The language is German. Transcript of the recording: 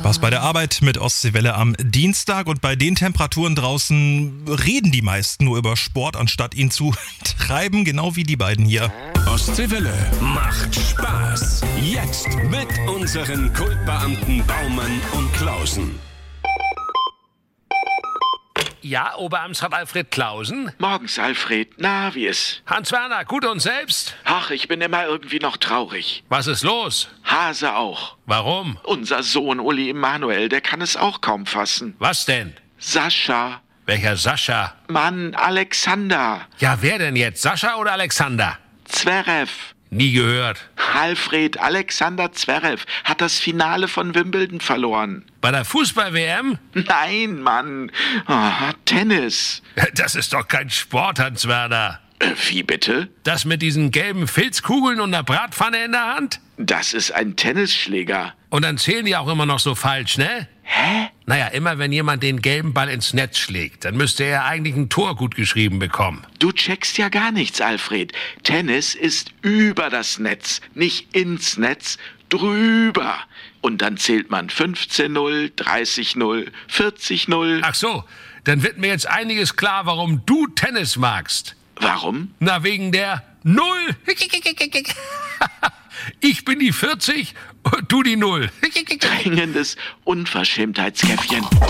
Spaß bei der Arbeit mit Ostseewelle am Dienstag. Und bei den Temperaturen draußen reden die meisten nur über Sport, anstatt ihn zu treiben, genau wie die beiden hier. Ostseewelle macht Spaß. Jetzt mit unseren Kultbeamten Baumann und Klausen. Ja, Oberamtsrat Alfred Klausen? Morgens, Alfred. Na, wie ist? Hans-Werner, gut und selbst? Ach, ich bin immer irgendwie noch traurig. Was ist los? Hase auch. Warum? Unser Sohn Uli Emanuel, der kann es auch kaum fassen. Was denn? Sascha. Welcher Sascha? Mann, Alexander. Ja, wer denn jetzt? Sascha oder Alexander? Zverev. Nie gehört. Alfred, Alexander Zverev hat das Finale von Wimbledon verloren. Bei der Fußball-WM? Nein, Mann. Tennis. Das ist doch kein Sport, Hans-Werner. Wie bitte? Das mit diesen gelben Filzkugeln und einer Bratpfanne in der Hand? Das ist ein Tennisschläger. Und dann zählen die auch immer noch so falsch, ne? Hä? Naja, immer wenn jemand den gelben Ball ins Netz schlägt, dann müsste er eigentlich ein Tor gut geschrieben bekommen. Du checkst ja gar nichts, Alfred. Tennis ist über das Netz, nicht ins Netz, drüber. Und dann zählt man 15-0, 30-0, 40-0. Ach so, dann wird mir jetzt einiges klar, warum du Tennis magst. Warum? Na, wegen der 0. Ich bin die 40 und du die 0. Dringendes Unverschämtheitskäffchen.